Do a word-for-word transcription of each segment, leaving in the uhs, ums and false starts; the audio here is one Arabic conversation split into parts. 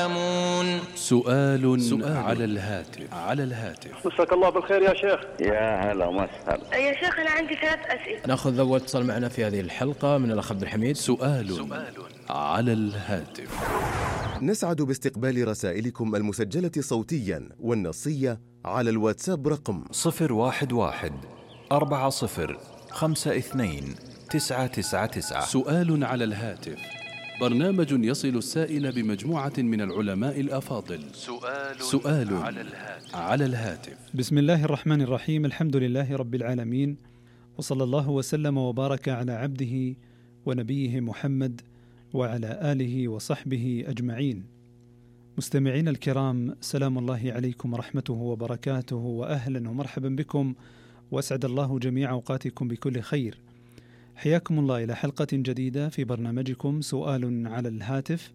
سؤال, سؤال على الهاتف على الهاتف مساك الله بالخير يا شيخ. يا هلا ومسهلا يا شيخ أنا عندي ثلاث أسئلة. نأخذ أول اتصال معنا في هذه الحلقة من الأخ عبد الحميد. سؤال, سؤال على الهاتف. نسعد باستقبال رسائلكم المسجلة صوتيا والنصية على الواتساب رقم صفر واحد واحد أربعة صفر خمسة اثنين تسعة تسعة تسعة. سؤال على الهاتف، برنامج يصل السائل بمجموعة من العلماء الأفاضل. سؤال, سؤال على الهاتف. على الهاتف. بسم الله الرحمن الرحيم، الحمد لله رب العالمين، وصلى الله وسلم وبارك على عبده ونبيه محمد وعلى آله وصحبه أجمعين. مستمعين الكرام، سلام الله عليكم ورحمته وبركاته، وأهلا ومرحبا بكم، وأسعد الله جميع أوقاتكم بكل خير. حياكم الله إلى حلقة جديدة في برنامجكم سؤال على الهاتف.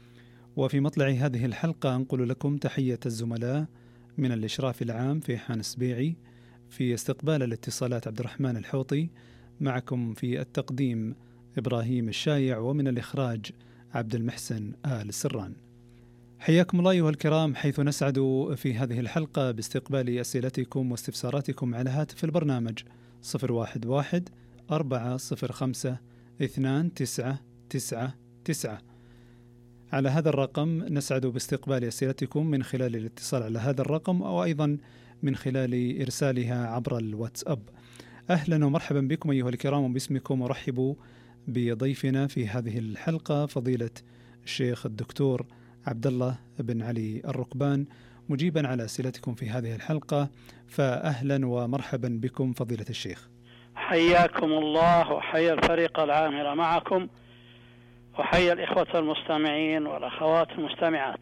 وفي مطلع هذه الحلقة أنقل لكم تحية الزملاء من الإشراف العام في حان سبيعي، في استقبال الاتصالات عبد الرحمن الحوطي، معكم في التقديم إبراهيم الشايع، ومن الإخراج عبد المحسن آل سران. حياكم الله أيها الكرام، حيث نسعد في هذه الحلقة باستقبال أسئلتكم واستفساراتكم على هاتف البرنامج صفر واحد واحد أربعة صفر خمسة اثنان تسعة تسعة تسعة. على هذا الرقم نسعد باستقبال أسئلتكم من خلال الاتصال على هذا الرقم، أو أيضا من خلال إرسالها عبر الواتساب. أهلا ومرحبا بكم أيها الكرام، وباسمكم أرحب بضيفنا في هذه الحلقة فضيلة الشيخ الدكتور عبد الله بن علي الركبان، مجيبا على أسئلتكم في هذه الحلقة. فأهلا ومرحبا بكم فضيلة الشيخ. حياكم الله، وحيا الفريق العامل معكم، وحيا الإخوة المستمعين والأخوات المستمعات.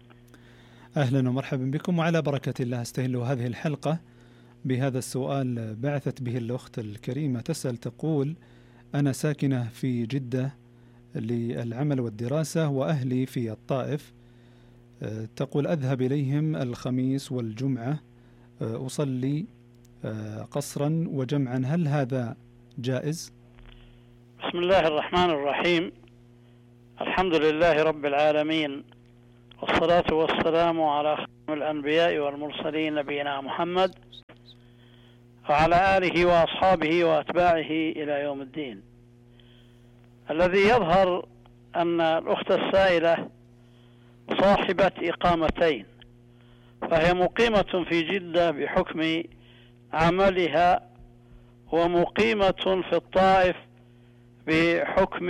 أهلا ومرحبا بكم، وعلى بركة الله استهل هذه الحلقة بهذا السؤال بعثت به الأخت الكريمة، تسأل تقول: أنا ساكنة في جدة للعمل والدراسة، وأهلي في الطائف. تقول: أذهب إليهم الخميس والجمعة، أصلي قصرا وجمعا، هل هذا جائز؟ بسم الله الرحمن الرحيم، الحمد لله رب العالمين، والصلاة والسلام على خاتم الأنبياء والمرسلين نبينا محمد وعلى آله وأصحابه وأتباعه إلى يوم الدين. الذي يظهر أن الأخت السائلة صاحبة إقامتين، فهي مقيمة في جدة بحكم عملها، ومقيمة في الطائف بحكم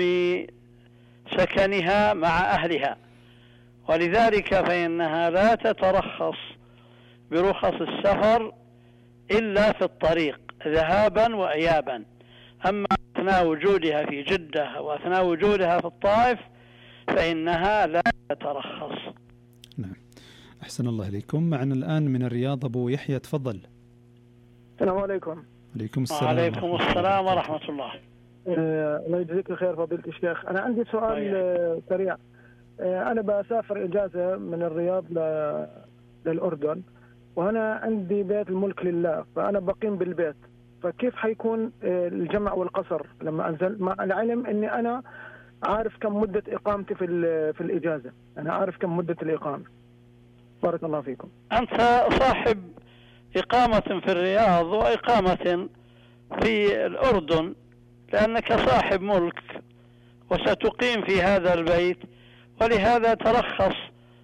سكنها مع أهلها، ولذلك فإنها لا تترخص برخص السفر إلا في الطريق ذهابا وإيابا. أما أثناء وجودها في جدة وأثناء وجودها في الطائف فإنها لا تترخص. نعم، أحسن الله إليكم. معنا الآن من الرياض أبو يحيى، تفضل. السلام عليكم. عليكم السلام. وعليكم السلام ورحمة الله. الله يجزيك الخير فضيلة الشيخ. أنا عندي سؤال آه سريع. آه أنا بسافر إجازة من الرياض للأردن، وأنا عندي بيت الملك لله، فأنا بقيم بالبيت، فكيف حيكون آه الجمع والقصر لما أنزل، مع العلم أني أنا عارف كم مدة إقامتي في في الإجازة، أنا عارف كم مدة الإقامة. بارك الله فيكم. أنت صاحب إقامة في الرياض وإقامة في الأردن، لأنك صاحب ملك وستقيم في هذا البيت، ولهذا ترخص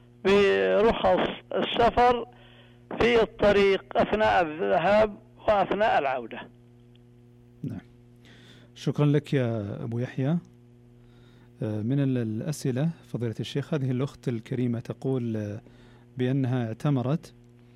برخص السفر في الطريق أثناء الذهاب وأثناء العودة. نعم، شكرا لك يا أبو يحيى. من الأسئلة فضيلة الشيخ، هذه الأخت الكريمة تقول بأنها اعتمرت،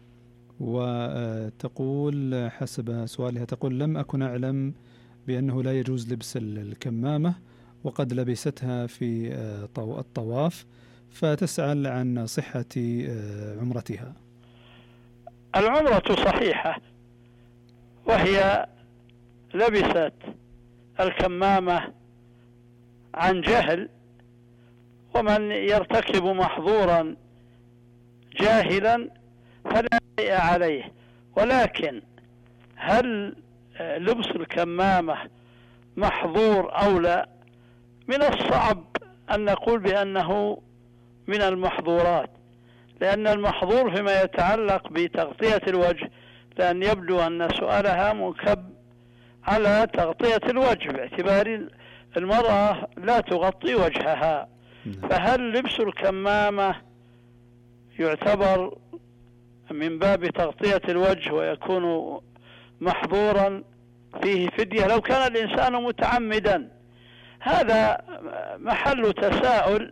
وتقول حسب سؤالها، تقول: لم أكن أعلم بأنه لا يجوز لبس الكمامة، وقد لبستها في الطواف، فتسأل عن صحة عمرتها. العمرة صحيحة، وهي لبست الكمامة عن جهل، ومن يرتكب محظورا جاهلا فلا شيء عليه. ولكن هل لبس الكمامة محظور أو لا؟ من الصعب أن نقول بأنه من المحظورات، لأن المحظور فيما يتعلق بتغطية الوجه، لأن يبدو أن سؤالها منكب على تغطية الوجه باعتبار المرأة لا تغطي وجهها. فهل لبس الكمامة يعتبر من باب تغطية الوجه ويكون محظورا فيه فدية لو كان الإنسان متعمدا؟ هذا محل تساؤل،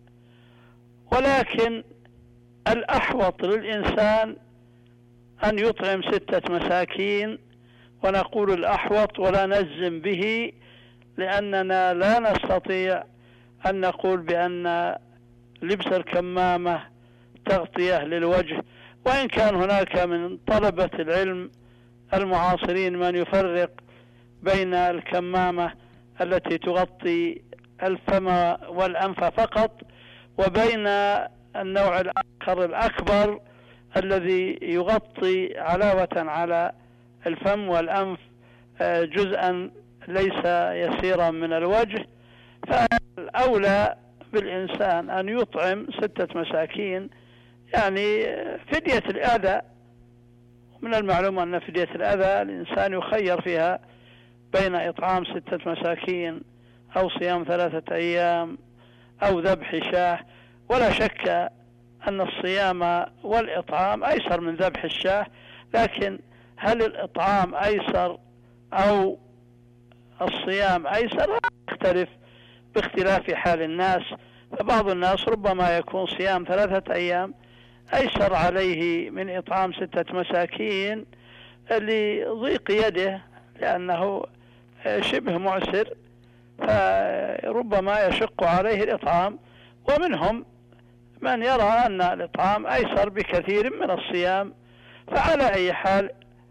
ولكن الأحوط للإنسان أن يطعم ستة مساكين، ونقول الأحوط ولا نجزم به، لأننا لا نستطيع أن نقول بأن لبس الكمامة تغطية للوجه، وإن كان هناك من طلبة العلم المعاصرين من يفرق بين الكمامة التي تغطي الفم والأنف فقط وبين النوع الآخر الأكبر الذي يغطي علاوة على الفم والأنف جزءا ليس يسيرا من الوجه. فالأولى بالإنسان أن يطعم ستة مساكين، يعني فدية الأذى. من المعلوم أن فدية الأذى الإنسان يخير فيها بين إطعام ستة مساكين أو صيام ثلاثة أيام أو ذبح شاه، ولا شك أن الصيام والإطعام أيسر من ذبح الشاه، لكن هل الإطعام أيسر أو الصيام أيسر يختلف باختلاف حال الناس. فبعض الناس ربما يكون صيام ثلاثة أيام أيسر عليه من إطعام ستة مساكين لضيق يده، لأنه شبه معسر فربما يشق عليه الإطعام. ومنهم من يرى أن الإطعام أيسر بكثير من الصيام. فعلى أي حال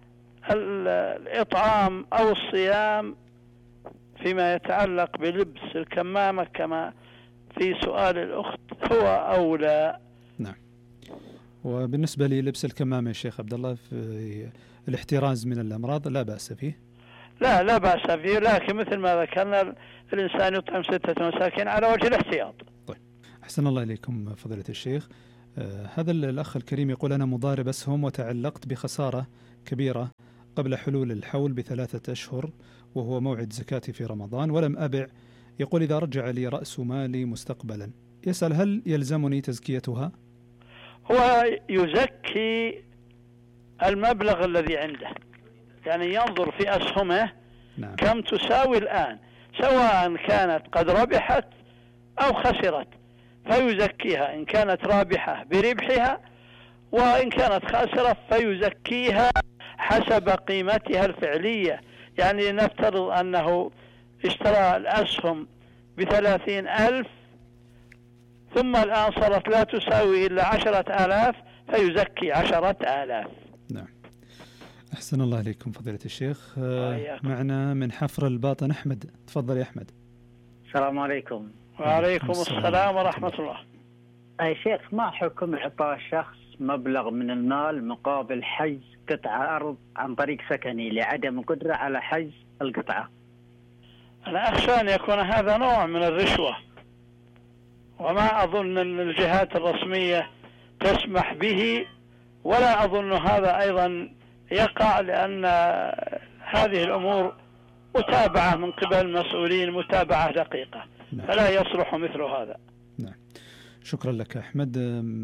الإطعام أو الصيام فيما يتعلق بلبس الكمامة كما في سؤال الأخت هو أولى. نعم. وبالنسبة للبس الكمامة يا شيخ عبد الله في الاحتراز من الأمراض لا بأس فيه؟ لا لا بأس فيه، لكن مثل ما ذكرنا الإنسان يطعم ستة مساكين على وجه الاحتياط. طيب، أحسن الله إليكم فضيلة الشيخ. آه هذا الأخ الكريم يقول: أنا مضارب أسهم وتعلقت بخسارة كبيرة قبل حلول الحول بثلاثة أشهر وهو موعد زكاتي في رمضان ولم أبع. يقول: إذا رجع لي رأس مالي مستقبلا، يسأل هل يلزمني تزكيتها؟ هو يزكي المبلغ الذي عنده، يعني ينظر في أسهمه نعم. كم تساوي الآن، سواء كانت قد ربحت أو خسرت، فيزكيها إن كانت رابحة بربحها، وإن كانت خاسرة فيزكيها حسب قيمتها الفعلية. يعني نفترض أنه اشترى الأسهم بثلاثين ألف ثم الآن صارت لا تساوي إلا عشرة آلاف فيزكي عشرة آلاف. نعم. أحسن الله إليكم فضيلة الشيخ. معنا من حفر الباطن أحمد، تفضل يا أحمد. السلام عليكم. وعليكم السلام ورحمة الله. أي شيخ، ما حكم إعطاء شخص مبلغ من المال مقابل حجز قطعة أرض عن طريق سكني لعدم قدرة على حجز القطعة؟ أنا أخشى أن يكون هذا نوع من الرشوة، وما أظن أن الجهات الرسمية تسمح به، ولا أظن هذا أيضا يقع، لأن هذه الأمور متابعة من قبل المسؤولين، متابعة دقيقة. نعم. فلا يصلح مثل هذا. نعم. شكرا لك أحمد.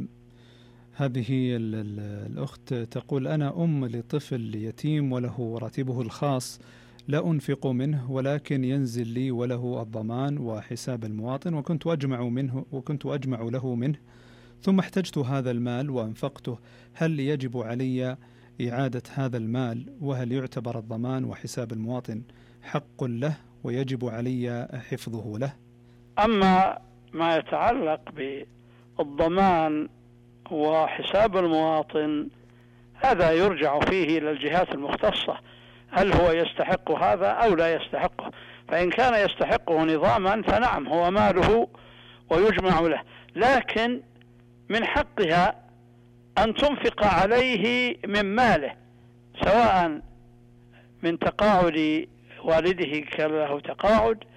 هذه الأخت تقول: أنا أم لطفل يتيم وله راتبه الخاص، لا أنفق منه ولكن ينزل لي وله الضمان وحساب المواطن، وكنت أجمع منه وكنت أجمع له منه، ثم احتجت هذا المال وأنفقته. هل يجب علي إعادة هذا المال؟ وهل يعتبر الضمان وحساب المواطن حق له ويجب علي حفظه له؟ أما ما يتعلق بالضمان وحساب المواطن هذا يرجع فيه إلى الجهات المختصة، هل هو يستحق هذا أو لا يستحقه. فإن كان يستحقه نظاما فنعم هو ماله ويجمع له، لكن من حقها أن تنفق عليه من ماله، سواء من تقاعد والده كان له تقاعد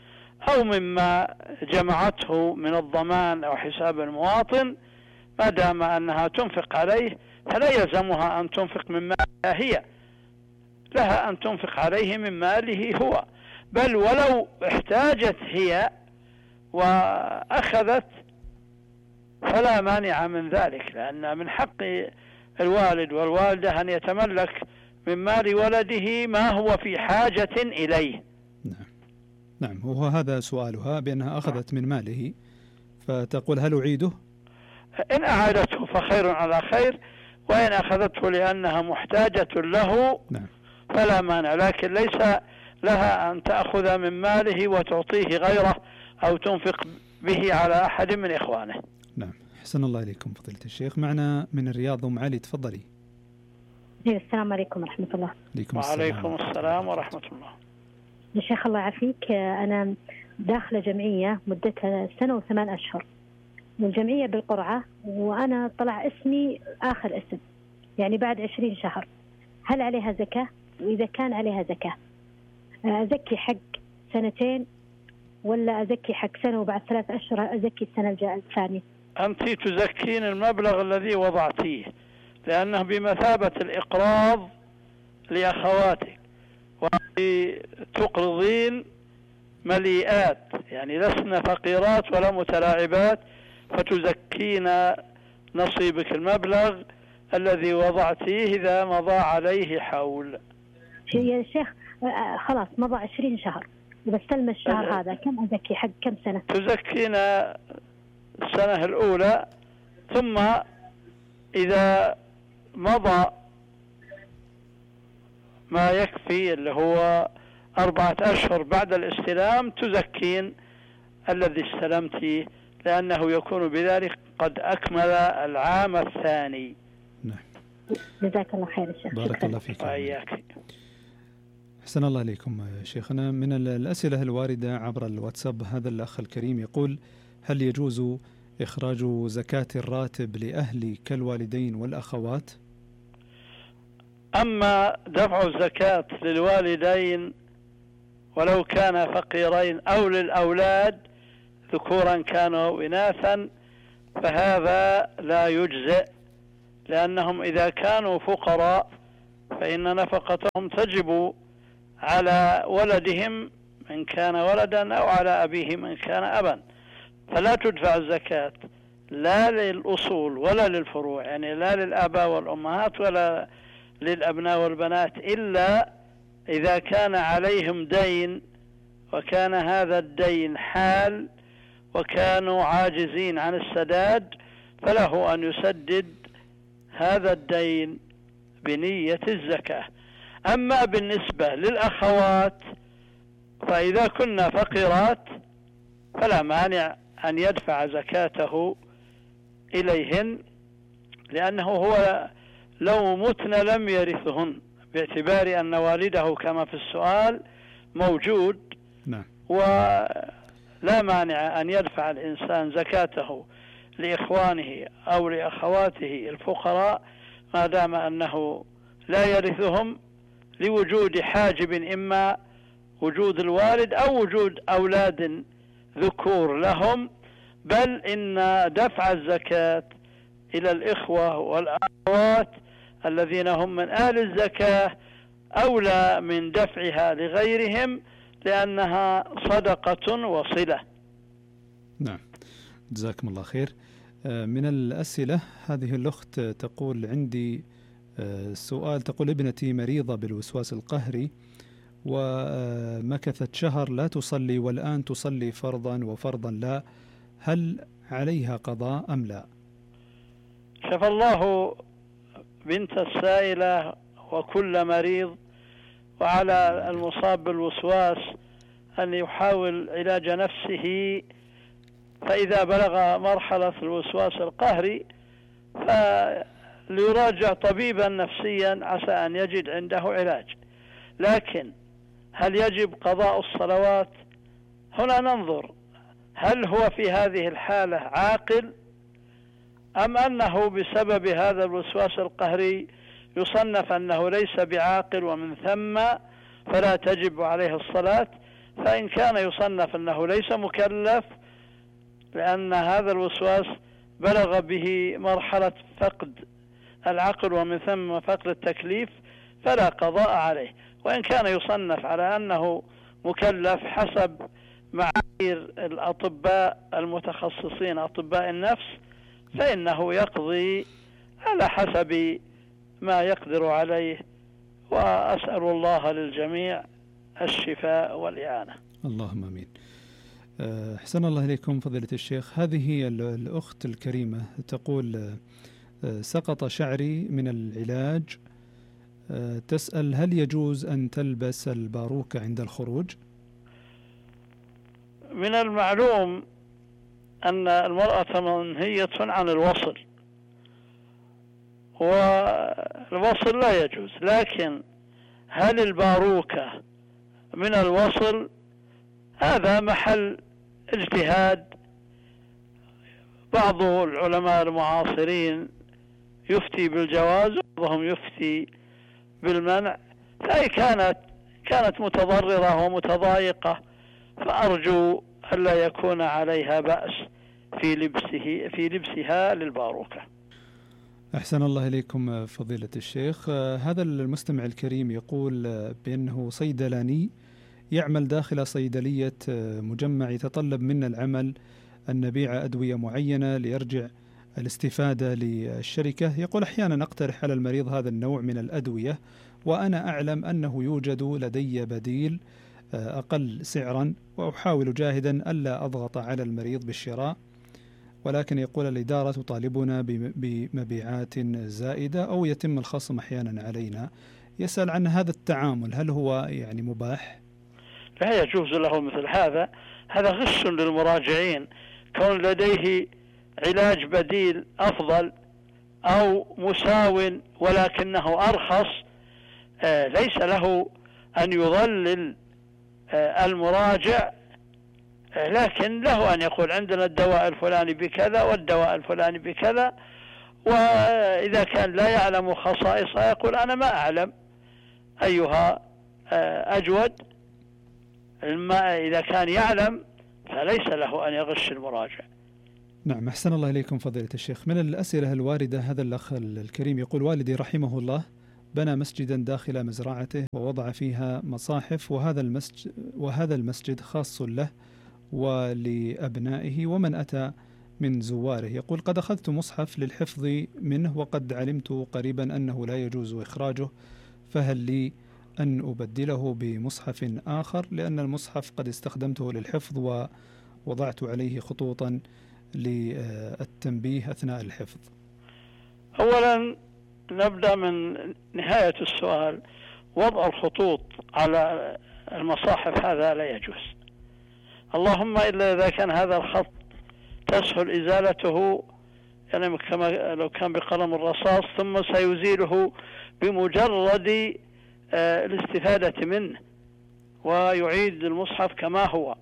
أو مما جمعته من الضمان أو حساب المواطن، ما دام أنها تنفق عليه فلا يلزمها أن تنفق من مالها هي، لها أن تنفق عليه من ماله هو، بل ولو احتاجت هي وأخذت فلا مانع من ذلك، لأن من حق الوالد والوالدة أن يتملك من مال ولده ما هو في حاجة إليه. نعم نعم وهو هذا سؤالها، بأنها أخذت من ماله، فتقول هل أعيده؟ إن أعادته فخير على خير، وإن أخذته لأنها محتاجة له نعم. فلا مانع، لكن ليس لها أن تأخذ من ماله وتعطيه غيره أو تنفق به على أحد من إخوانه. نعم. أحسن الله إليكم فضيلة الشيخ. معنا من الرياض أم علي، تفضلي. السلام عليكم ورحمة الله. وعليكم السلام ورحمة الله. يا شيخ الله يعافيك، أنا داخلة جمعية مدتها سنة وثمان أشهر، والجمعية بالقرعة، وأنا طلع اسمي آخر اسم، يعني بعد عشرين شهر. هل عليها زكاة؟ وإذا كان عليها زكاة أزكي حق سنتين ولا أزكي حق سنة وبعد ثلاث أشهر أزكي السنة الثانية؟ أنت تزكين المبلغ الذي وضعتيه، لأنه بمثابة الإقراض لأخواتك، وتقرضين مليئات، يعني لسنا فقيرات ولا متلاعبات، فتزكين نصيبك المبلغ الذي وضعتيه إذا مضى عليه حول. يا شيخ خلاص مضى عشرين شهر وبستلم الشهر هذا، كم أزكي حق كم سنة؟ تزكين السنة الأولى، ثم إذا مضى ما يكفي اللي هو أربعة أشهر بعد الاستلام تزكين الذي استلمتيه، لأنه يكون بذلك قد أكمل العام الثاني. نعم. جزاك الله خير الشيخ. بارك الله فيك. وإياك. أحسن الله إليكم شيخنا. من الأسئلة الواردة عبر الواتساب هذا الأخ الكريم يقول: هل يجوز إخراج زكاة الراتب لأهلي كالوالدين والأخوات؟ أما دفع الزكاة للوالدين ولو كان فقيرين أو للأولاد ذكورا كانوا أو إناثا فهذا لا يجزئ، لأنهم إذا كانوا فقراء فإن نفقتهم تجب على ولدهم من كان ولدا أو على أبيه من كان أبا، فلا تدفع الزكاة لا للأصول ولا للفروع، يعني لا للآباء والأمهات ولا للأبناء والبنات، إلا إذا كان عليهم دين وكان هذا الدين حال وكانوا عاجزين عن السداد، فله أن يسدد هذا الدين بنية الزكاة. أما بالنسبة للأخوات فإذا كنا فقيرات فلا مانع أن يدفع زكاته إليهن، لأنه هو لو متن لم يرثهن، باعتبار أن والده كما في السؤال موجود. نعم. ولا مانع أن يدفع الإنسان زكاته لإخوانه أو لأخواته الفقراء ما دام أنه لا يرثهم، لوجود حاجب، إما وجود الوالد أو وجود أولاد ذكور لهم، بل إن دفع الزكاة إلى الإخوة والأخوات الذين هم من أهل الزكاة أولى من دفعها لغيرهم، لأنها صدقة وصلة. نعم، جزاكم الله خير. من الأسئلة هذه الأخت تقول: عندي سؤال، تقول ابنتي مريضة بالوسواس القهري ومكثت شهر لا تصلي والآن تصلي فرضا وفرضا لا، هل عليها قضاء أم لا؟ شفى الله بنت السائلة وكل مريض، وعلى المصاب بالوسواس أن يحاول علاج نفسه، فإذا بلغ مرحلة الوسواس القهري فليراجع طبيبا نفسيا عسى أن يجد عنده علاج. لكن هل يجب قضاء الصلوات؟ هنا ننظر هل هو في هذه الحالة عاقل أم أنه بسبب هذا الوسواس القهري يصنف أنه ليس بعاقل ومن ثم فلا تجب عليه الصلاة. فإن كان يصنف أنه ليس مكلف لأن هذا الوسواس بلغ به مرحلة فقد العقل ومن ثم فقد التكليف فلا قضاء عليه. وإن كان يصنف على أنه مكلف حسب معايير الأطباء المتخصصين أطباء النفس فإنه يقضي على حسب ما يقدر عليه، وأسأل الله للجميع الشفاء والإعانة. اللهم آمين. أحسن الله إليكم فضيلة الشيخ. هذه الأخت الكريمة تقول سقط شعري من العلاج، تسأل هل يجوز أن تلبس الباروكة عند الخروج؟ من المعلوم أن المرأة منهية عن الوصل، والوصل لا يجوز، لكن هل الباروكة من الوصل؟ هذا محل اجتهاد. بعض العلماء المعاصرين يفتي بالجواز وبعضهم يفتي بالمنع، فهي كانت كانت متضررة ومتضايقة، فأرجو ألا يكون عليها بأس في لبسه في لبسها للباروكة. أحسن الله إليكم فضيلة الشيخ. هذا المستمع الكريم يقول بأنه صيدلاني يعمل داخل صيدلية مجمع، يتطلب منا العمل أن نبيع أدوية معينة ليرجع الاستفادة للشركة. يقول أحيانا أقترح على المريض هذا النوع من الأدوية وأنا أعلم أنه يوجد لدي بديل أقل سعرا، وأحاول جاهدا ألا أضغط على المريض بالشراء، ولكن يقول الإدارة تطالبنا بمبيعات زائدة أو يتم الخصم أحيانا علينا. يسأل عن هذا التعامل، هل هو يعني مباح؟ لا يجوز له مثل هذا، هذا غش للمراجعين. كون لديه علاج بديل أفضل أو مساو ولكنه أرخص آه ليس له أن يضلل آه المراجع، آه لكن له أن يقول عندنا الدواء الفلاني بكذا والدواء الفلاني بكذا، وإذا كان لا يعلم خصائصها يقول أنا ما أعلم أيها آه أجود. ما إذا كان يعلم فليس له أن يغش المراجع. نعم، أحسن الله إليكم فضيلة الشيخ. من الأسئلة الواردة هذا الأخ الكريم يقول والدي رحمه الله بنى مسجدا داخل مزرعته ووضع فيها مصاحف، وهذا المسجد, وهذا المسجد خاص له ولأبنائه ومن أتى من زواره. يقول قد أخذت مصحف للحفظ منه وقد علمت قريبا أنه لا يجوز إخراجه، فهل لي أن أبدله بمصحف آخر؟ لأن المصحف قد استخدمته للحفظ ووضعت عليه خطوطا للتنبيه أثناء الحفظ. أولا نبدأ من نهاية السؤال. وضع الخطوط على المصاحف هذا لا يجوز، اللهم إلا إذا كان هذا الخط تسهل إزالته، يعني كما لو كان بقلم الرصاص ثم سيزيله بمجرد الاستفادة منه ويعيد المصحف كما هو.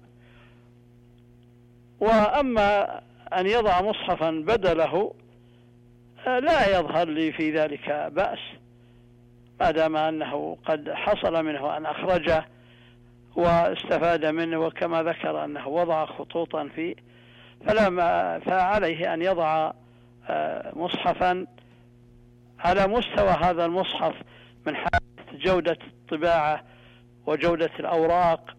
وأما أن يضع مصحفا بدله لا يظهر لي في ذلك بأس، ما دام أنه قد حصل منه أن أخرجه واستفاد منه، وكما ذكر أنه وضع خطوطا فيه، فلا ما فعليه أن يضع مصحفا على مستوى هذا المصحف من حيث جودة الطباعة وجودة الأوراق،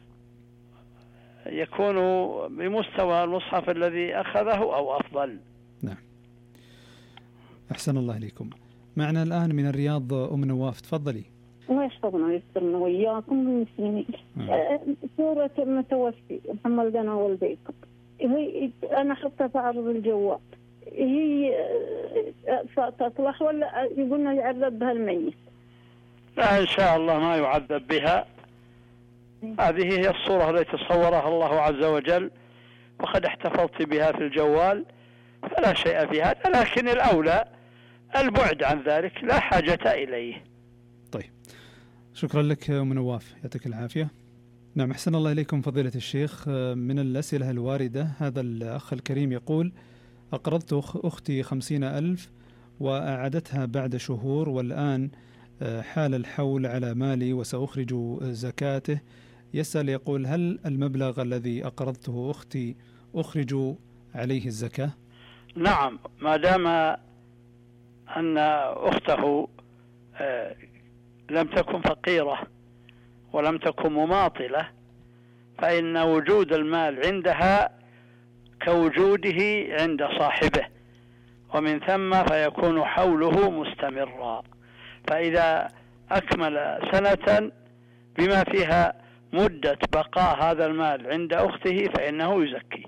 يكون بمستوى المصحف الذي أخذه أو أفضل. نعم، أحسن الله إليكم. معنا الآن من الرياض أم نواف، تفضلي. الله يحفظنا ويسترنا وإياكم المسلمين. سورة المتوفي محمد أنا والبيكم، هي أنا حطها في عرض الجوال، هي تصلح ولا يقولنا يعذب بها الميت؟ لا إن شاء الله ما يعذب بها. هذه هي الصورة التي صورها الله عز وجل وقد احتفظت بها في الجوال، فلا شيء في هذا، لكن الأولى البعد عن ذلك، لا حاجة إليه. طيب، شكرا لك أم نواف، يعطيك العافية. نعم، أحسن الله إليكم فضيلة الشيخ. من الأسئلة الواردة هذا الأخ الكريم يقول أقرضت أختي خمسين ألف وأعدتها بعد شهور، والآن حال الحول على مالي وسأخرج زكاته. يسأل يقول: هل المبلغ الذي أقرضته أختي أخرج عليه الزكاة؟ نعم، ما دام أن أخته لم تكن فقيرة ولم تكن مماطلة، فإن وجود المال عندها كوجوده عند صاحبه، ومن ثم فيكون حوله مستمرا. فإذا أكمل سنة بما فيها مدة بقاء هذا المال عند أخته فإنه يزكي.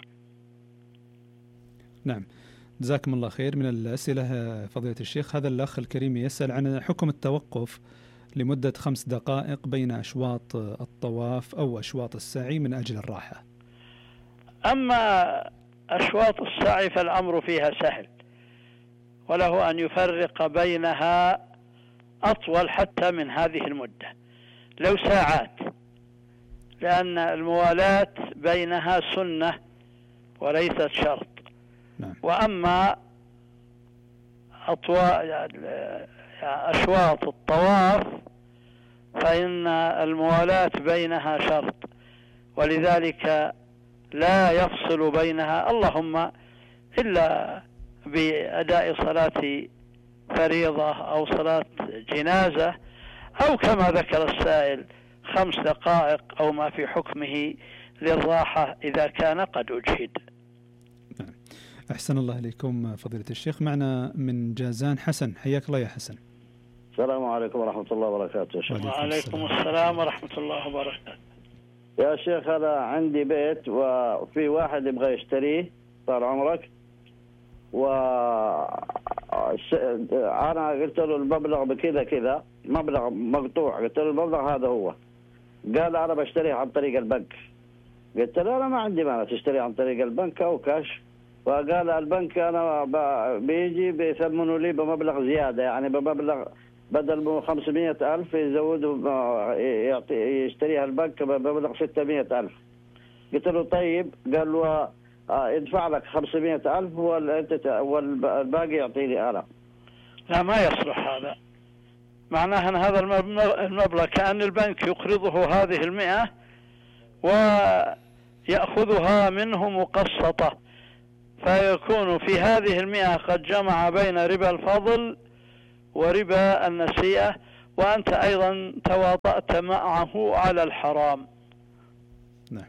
نعم، جزاكم الله خير. من الأسئلة فضيلة الشيخ، هذا الأخ الكريم يسأل عن حكم التوقف لمدة خمس دقائق بين أشواط الطواف أو أشواط السعي من أجل الراحة. أما أشواط السعي فالأمر فيها سهل، وله أن يفرق بينها أطول حتى من هذه المدة لو ساعات، لأن الموالاة بينها سنة وليست شرط. نعم. وأما أشواط الطواف فإن الموالاة بينها شرط، ولذلك لا يفصل بينها، اللهم إلا بأداء صلاة فريضة أو صلاة جنازة، أو كما ذكر السائل خمس دقائق أو ما في حكمه للراحة إذا كان قد أجهد. أحسن الله إليكم فضيلة الشيخ. معنا من جازان حسن، حياك الله يا حسن. السلام عليكم ورحمة الله وبركاته. وعليكم السلام ورحمة الله وبركاته. يا شيخ، أنا عندي بيت وفي واحد يبغى يشتريه طال عمرك، و أنا قلت له المبلغ بكذا كذا، مبلغ مقطوع، قلت له المبلغ هذا هو. قال أنا بشتريه عن طريق البنك. قلت له أنا ما عندي مانع تشتري عن طريق البنك أو كاش. وقال البنك أنا بيجي بيثمنوا لي بمبلغ زيادة، يعني بمبلغ بدل خمسمائة ألف يزودوا يشتريها البنك بمبلغ ستمائة ألف. قلت له طيب. قال له يدفع لك خمسمائة ألف والباقي يعطيني أنا. لا، ما يصلح هذا. معناه أن هذا المبلغ كأن البنك يقرضه هذه المئة ويأخذها منه مقسطة، فيكون في هذه المئة قد جمع بين ربا الفضل وربا النسيئة، وأنت أيضا تواطأت معه على الحرام. نعم.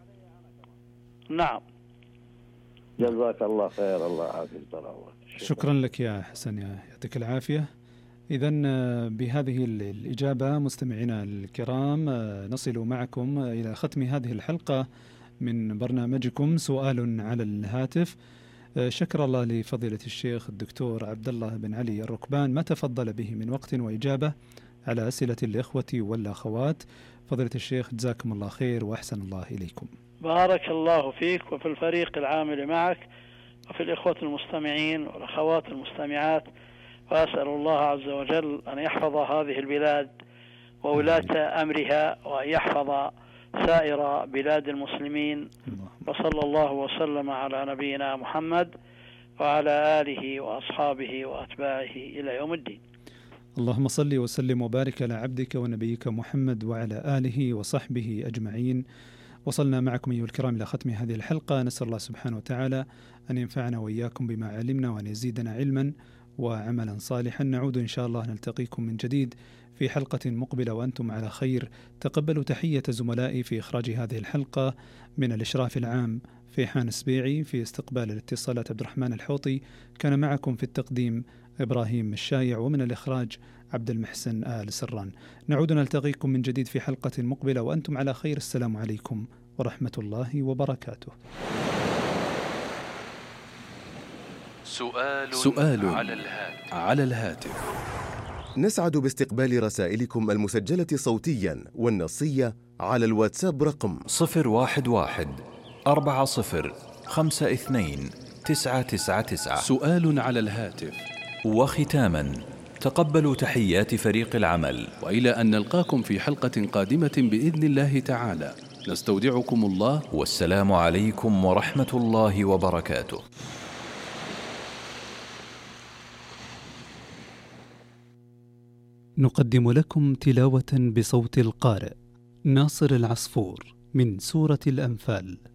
نعم. جزاك الله خير. الله يعافيك. شكرا لك يا حسن، يعطيك العافية. إذن بهذه الإجابة مستمعينا الكرام نصل معكم إلى ختم هذه الحلقة من برنامجكم سؤال على الهاتف. شكر الله لفضيلة الشيخ الدكتور عبد الله بن علي الركبان ما تفضل به من وقت وإجابة على أسئلة الإخوة والأخوات. فضيلة الشيخ جزاكم الله خير وأحسن الله إليكم. بارك الله فيك وفي الفريق العامل معك وفي الإخوة المستمعين والأخوات المستمعات، وأسأل الله عز وجل أن يحفظ هذه البلاد وولاة أمرها، وأن يحفظ سائر بلاد المسلمين، وصلى الله وسلم على نبينا محمد وعلى آله وأصحابه وأتباعه إلى يوم الدين. اللهم صل وسلم وبارك على عبدك ونبيك محمد وعلى آله وصحبه أجمعين. وصلنا معكم أيها الكرام إلى ختم هذه الحلقة. نسأل الله سبحانه وتعالى أن ينفعنا وإياكم بما علمنا وأن يزيدنا علما وعملا صالحا. نعود إن شاء الله نلتقيكم من جديد في حلقة مقبلة وأنتم على خير. تقبلوا تحية زملائي في إخراج هذه الحلقة من الإشراف العام في حان سبيعي، في استقبال الاتصالات عبد الرحمن الحوطي، كان معكم في التقديم إبراهيم الشايع، ومن الإخراج عبد المحسن آل سران. نعود نلتقيكم من جديد في حلقة مقبلة وأنتم على خير. السلام عليكم ورحمة الله وبركاته. سؤال, سؤال على الهاتف. على الهاتف. نسعد باستقبال رسائلكم المسجلة صوتيا والنصية على الواتساب رقم صفر واحد واحد أربعة صفر خمسة اثنين تسعة تسعة تسعة. سؤال على الهاتف. وختاما تقبلوا تحيات فريق العمل، وإلى أن نلقاكم في حلقة قادمة بإذن الله تعالى، نستودعكم الله، والسلام عليكم ورحمة الله وبركاته. نقدم لكم تلاوة بصوت القارئ ناصر العصفور من سورة الأنفال.